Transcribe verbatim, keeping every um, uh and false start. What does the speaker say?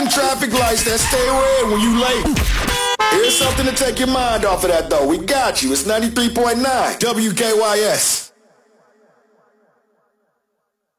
traffic lights that stay red when you late. Here's something to take your mind off of that, though. We got you. It's ninety-three point nine W K Y S.